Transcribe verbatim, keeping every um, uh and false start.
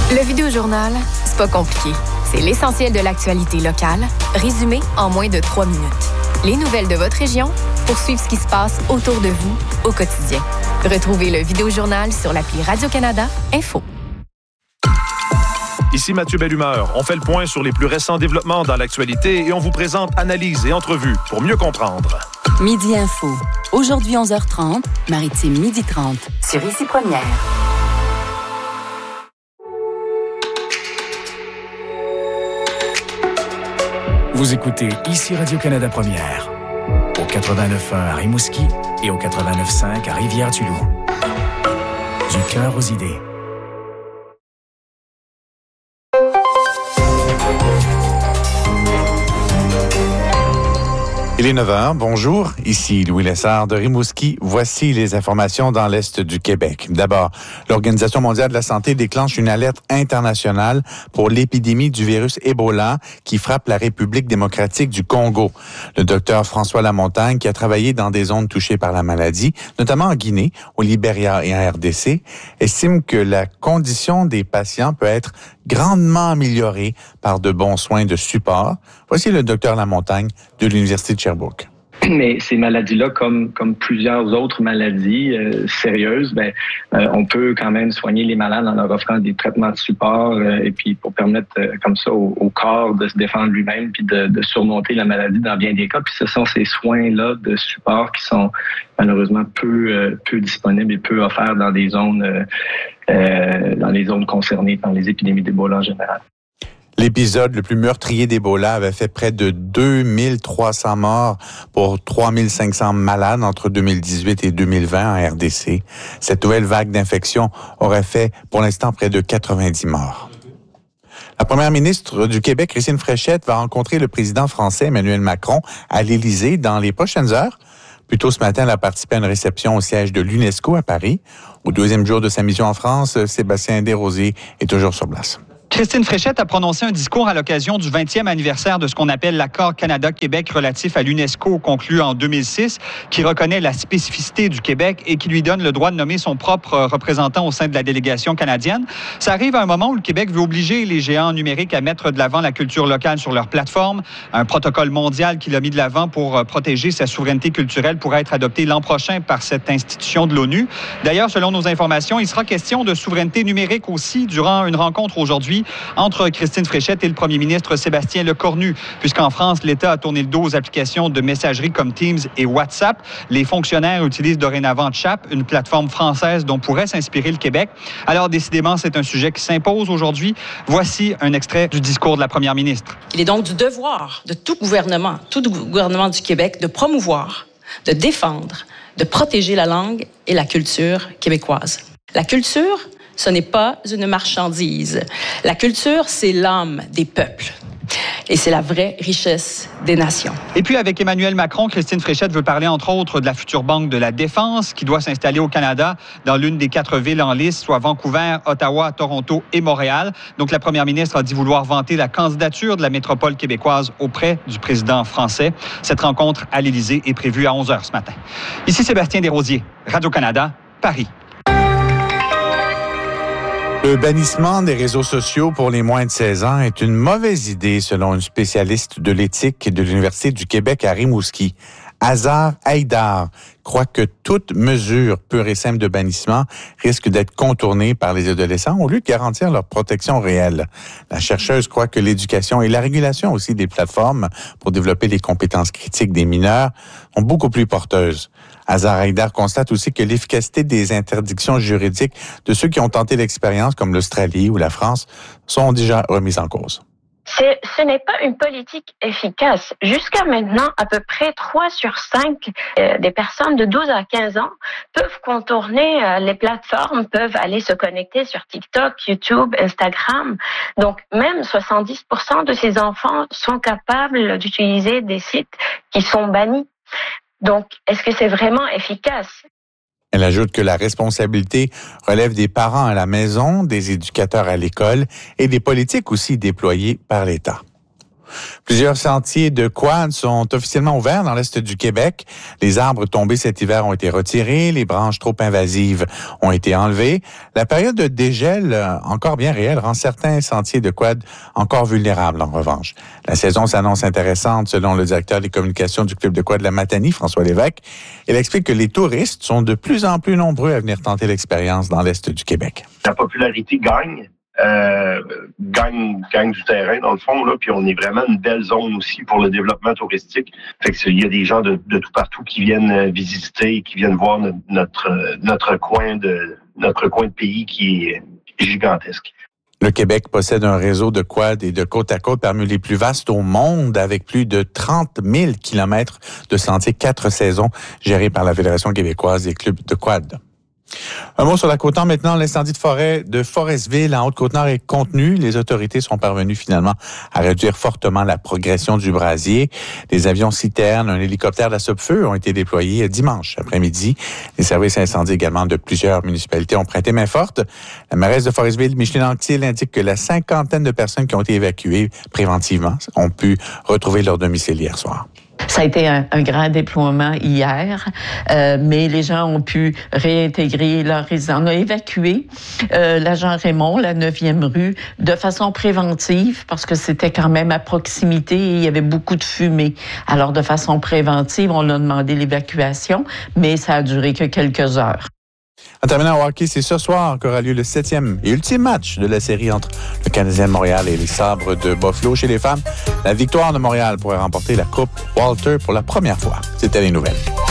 Le Vidéojournal, c'est pas compliqué. C'est l'essentiel de l'actualité locale, résumé en moins de trois minutes. Les nouvelles de votre région pour suivre ce qui se passe autour de vous au quotidien. Retrouvez le Vidéojournal sur l'appli Radio-Canada Info. Ici Mathieu Bellumeur. On fait le point sur les plus récents développements dans l'actualité et on vous présente analyses et entrevues pour mieux comprendre. Midi Info. Aujourd'hui onze heures trente, Maritime midi trente. Sur Ici Première. Vous écoutez Ici Radio-Canada Première. Au quatre-vingt-neuf point un à Rimouski et au quatre-vingt-neuf point cinq à Rivière-du-Loup. Du cœur aux idées. Il est neuf heures, bonjour, ici Louis Lessard de Rimouski. Voici les informations dans l'Est du Québec. D'abord, l'Organisation mondiale de la santé déclenche une alerte internationale pour l'épidémie du virus Ebola qui frappe la République démocratique du Congo. Le docteur François Lamontagne, qui a travaillé dans des zones touchées par la maladie, notamment en Guinée, au Libéria et en R D C, estime que la condition des patients peut être grandement améliorée par de bons soins de support. Voici le docteur Lamontagne de l'Université de Sherbrooke. Mais ces maladies-là, comme comme plusieurs autres maladies euh, sérieuses, ben euh, on peut quand même soigner les malades en leur offrant des traitements de support euh, et puis pour permettre euh, comme ça au, au corps de se défendre lui-même puis de, de surmonter la maladie dans bien des cas. Puis ce sont ces soins-là de support qui sont malheureusement peu euh, peu disponibles et peu offerts dans des zones euh, euh, dans les zones concernées par les épidémies d'Ebola en général. L'épisode le plus meurtrier d'Ebola avait fait près de deux mille trois cents morts pour trois mille cinq cents malades entre deux mille dix-huit et deux mille vingt en R D C. Cette nouvelle vague d'infection aurait fait pour l'instant près de quatre-vingt-dix morts. La première ministre du Québec, Christine Fréchette, va rencontrer le président français Emmanuel Macron à l'Élysée dans les prochaines heures. Plus tôt ce matin, elle a participé à une réception au siège de l'UNESCO à Paris. Au deuxième jour de sa mission en France, Sébastien Desrosiers est toujours sur place. Christine Fréchette a prononcé un discours à l'occasion du vingtième anniversaire de ce qu'on appelle l'accord Canada-Québec relatif à l'UNESCO conclu en deux mille six, qui reconnaît la spécificité du Québec et qui lui donne le droit de nommer son propre représentant au sein de la délégation canadienne. Ça arrive à un moment où le Québec veut obliger les géants numériques à mettre de l'avant la culture locale sur leur plateforme. Un protocole mondial qu'il a mis de l'avant pour protéger sa souveraineté culturelle pourrait être adopté l'an prochain par cette institution de l'ONU. D'ailleurs, selon nos informations, il sera question de souveraineté numérique aussi durant une rencontre aujourd'hui entre Christine Fréchette et le premier ministre Sébastien Lecornu, puisqu'en France, l'État a tourné le dos aux applications de messagerie comme Teams et WhatsApp. Les fonctionnaires utilisent dorénavant Chap, une plateforme française dont pourrait s'inspirer le Québec. Alors, décidément, c'est un sujet qui s'impose aujourd'hui. Voici un extrait du discours de la première ministre. Il est donc du devoir de tout gouvernement, tout gouvernement du Québec, de promouvoir, de défendre, de protéger la langue et la culture québécoise. La culture, ce n'est pas une marchandise. La culture, c'est l'âme des peuples. Et c'est la vraie richesse des nations. Et puis, avec Emmanuel Macron, Christine Fréchette veut parler, entre autres, de la future Banque de la Défense qui doit s'installer au Canada dans l'une des quatre villes en liste, soit Vancouver, Ottawa, Toronto et Montréal. Donc, la première ministre a dit vouloir vanter la candidature de la métropole québécoise auprès du président français. Cette rencontre à l'Élysée est prévue à onze heures ce matin. Ici Sébastien Desrosiers, Radio-Canada, Paris. Le bannissement des réseaux sociaux pour les moins de seize ans est une mauvaise idée, selon une spécialiste de l'éthique de l'Université du Québec à Rimouski. Azar Haïdar croit que toute mesure pure et simple de bannissement risque d'être contournée par les adolescents au lieu de garantir leur protection réelle. La chercheuse croit que l'éducation et la régulation aussi des plateformes pour développer les compétences critiques des mineurs sont beaucoup plus porteuses. Azar Haïdar constate aussi que l'efficacité des interdictions juridiques de ceux qui ont tenté l'expérience, comme l'Australie ou la France, sont déjà remises en cause. C'est, ce n'est pas une politique efficace. Jusqu'à maintenant, à peu près trois sur cinq euh, des personnes de douze à quinze ans peuvent contourner euh, les plateformes, peuvent aller se connecter sur TikTok, YouTube, Instagram. Donc, même soixante-dix pour cent de ces enfants sont capables d'utiliser des sites qui sont bannis. Donc, est-ce que c'est vraiment efficace? Elle ajoute que la responsabilité relève des parents à la maison, des éducateurs à l'école et des politiques aussi déployées par l'État. Plusieurs sentiers de quad sont officiellement ouverts dans l'est du Québec. Les arbres tombés cet hiver ont été retirés, les branches trop invasives ont été enlevées. La période de dégel, encore bien réelle, rend certains sentiers de quad encore vulnérables en revanche. La saison s'annonce intéressante selon le directeur des communications du club de quad de la Matanie, François Lévesque. Il explique que les touristes sont de plus en plus nombreux à venir tenter l'expérience dans l'est du Québec. La popularité gagne. Euh, gagne, gagne du terrain dans le fond, là, puis on est vraiment une belle zone aussi pour le développement touristique. Fait que il y a des gens de, de tout partout qui viennent visiter, qui viennent voir notre, notre notre coin de notre coin de pays qui est gigantesque. Le Québec possède un réseau de quad et de côte à côte parmi les plus vastes au monde, avec plus de trente mille kilomètres de sentiers, quatre saisons gérés par la Fédération québécoise des clubs de quad. Un mot sur la Côte-Nord maintenant. L'incendie de forêt de Forestville en Haute-Côte-Nord est contenu. Les autorités sont parvenues finalement à réduire fortement la progression du brasier. Des avions citernes, un hélicoptère d'assoupes-feu ont été déployés dimanche après-midi. Les services incendies également de plusieurs municipalités ont prêté main forte. La mairesse de Forestville, Micheline Anctil, indique que la cinquantaine de personnes qui ont été évacuées préventivement ont pu retrouver leur domicile hier soir. Ça a été un, un grand déploiement hier, euh, mais les gens ont pu réintégrer leur résidence. On a évacué euh, l'agent Raymond, la neuvième rue, de façon préventive, parce que c'était quand même à proximité et il y avait beaucoup de fumée. Alors, de façon préventive, on a demandé l'évacuation, mais ça a duré que quelques heures. En terminant au hockey, c'est ce soir qu'aura lieu le septième et ultime match de la série entre le Canadien de Montréal et les Sabres de Buffalo. Chez les femmes, la victoire de Montréal pourrait remporter la Coupe Walter pour la première fois. C'était les nouvelles.